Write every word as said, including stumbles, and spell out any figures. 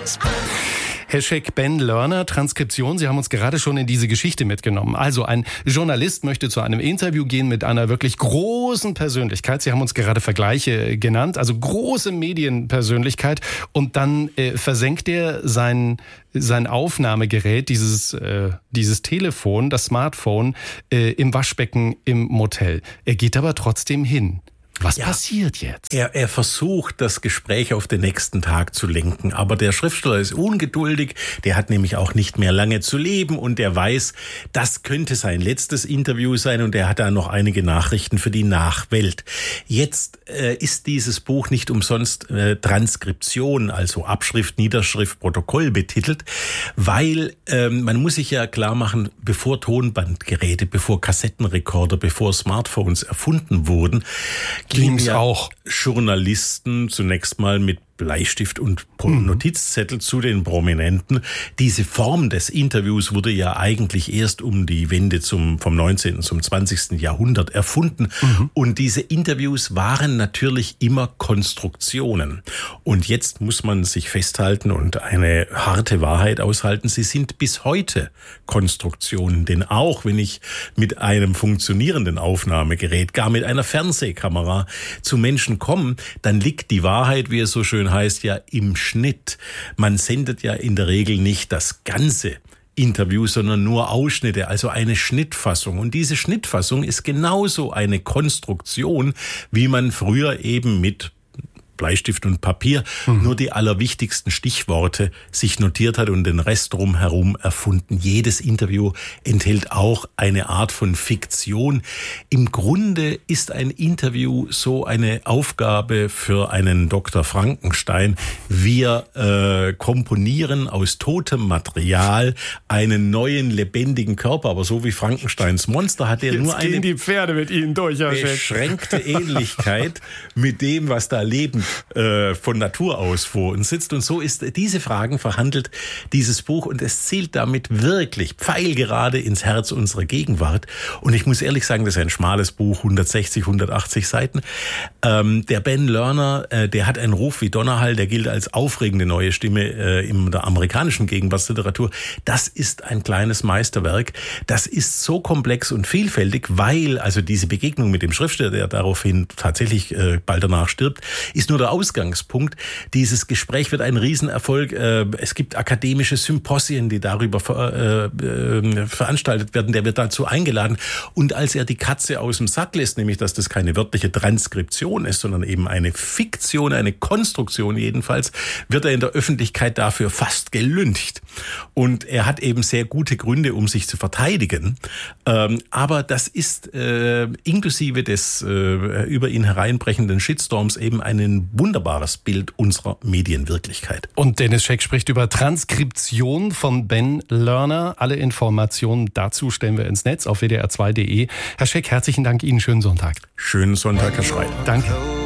Herr Scheck, Ben Lerner, Transkription, Sie haben uns gerade schon in diese Geschichte mitgenommen. Also ein Journalist möchte zu einem Interview gehen mit einer wirklich großen Persönlichkeit. Sie haben uns gerade Vergleiche genannt, also große Medienpersönlichkeit. Und dann äh, versenkt er sein, sein Aufnahmegerät, dieses, äh, dieses Telefon, das Smartphone, äh, im Waschbecken im Motel. Er geht aber trotzdem hin. Was ja, passiert jetzt? Er, er versucht, das Gespräch auf den nächsten Tag zu lenken. Aber der Schriftsteller ist ungeduldig. Der hat nämlich auch nicht mehr lange zu leben. Und er weiß, das könnte sein letztes Interview sein. Und er hat da noch einige Nachrichten für die Nachwelt. Jetzt äh, ist dieses Buch nicht umsonst äh, Transkription, also Abschrift, Niederschrift, Protokoll betitelt. Weil äh, man muss sich ja klar machen, bevor Tonbandgeräte, bevor Kassettenrekorder, bevor Smartphones erfunden wurden, ging ja auch Journalisten zunächst mal mit Bleistift und Notizzettel zu den Prominenten. Diese Form des Interviews wurde ja eigentlich erst um die Wende zum, vom neunzehnten zum zwanzigsten Jahrhundert erfunden. Mhm. Und diese Interviews waren natürlich immer Konstruktionen. Und jetzt muss man sich festhalten und eine harte Wahrheit aushalten. Sie sind bis heute Konstruktionen. Denn auch wenn ich mit einem funktionierenden Aufnahmegerät, gar mit einer Fernsehkamera zu Menschen komme, dann liegt die Wahrheit, wie es so schön heißt, ja im Schnitt. Man sendet ja in der Regel nicht das ganze Interview, sondern nur Ausschnitte, also eine Schnittfassung. Und diese Schnittfassung ist genauso eine Konstruktion, wie man früher eben mit Bleistift und Papier mhm. nur die allerwichtigsten Stichworte sich notiert hat und den Rest drumherum erfunden. Jedes Interview enthält auch eine Art von Fiktion. Im Grunde ist ein Interview so eine Aufgabe für einen Doktor Frankenstein. Wir äh, komponieren aus totem Material einen neuen lebendigen Körper, aber so wie Frankensteins Monster hat er Jetzt nur eine die Pferde mit Ihnen durch, Herr Scheck. beschränkte Ähnlichkeit mit dem, was da lebend von Natur aus vor uns sitzt. Und so ist diese Fragen verhandelt dieses Buch und es zielt damit wirklich pfeilgerade ins Herz unserer Gegenwart. Und ich muss ehrlich sagen, das ist ein schmales Buch, hundertsechzig, hundertachtzig Seiten. Ähm, der Ben Lerner, äh, der hat einen Ruf wie Donnerhall, der gilt als aufregende neue Stimme äh, in der amerikanischen Gegenwartsliteratur. Das ist ein kleines Meisterwerk. Das ist so komplex und vielfältig, weil also diese Begegnung mit dem Schriftsteller, der daraufhin tatsächlich äh, bald danach stirbt, ist nur der Ausgangspunkt. Dieses Gespräch wird ein Riesenerfolg. Es gibt akademische Symposien, die darüber ver, äh, veranstaltet werden. Der wird dazu eingeladen. Und als er die Katze aus dem Sack lässt, nämlich, dass das keine wörtliche Transkription ist, sondern eben eine Fiktion, eine Konstruktion jedenfalls, wird er in der Öffentlichkeit dafür fast gelyncht. Und er hat eben sehr gute Gründe, um sich zu verteidigen. Aber das ist äh, inklusive des äh, über ihn hereinbrechenden Shitstorms eben einen wunderbares Bild unserer Medienwirklichkeit. Und Dennis Scheck spricht über Transkription von Ben Lerner. Alle Informationen dazu stellen wir ins Netz auf w d r zwei punkt d e. Herr Scheck, herzlichen Dank Ihnen. Schönen Sonntag. Schönen Sonntag, Herr Schreiter. Danke.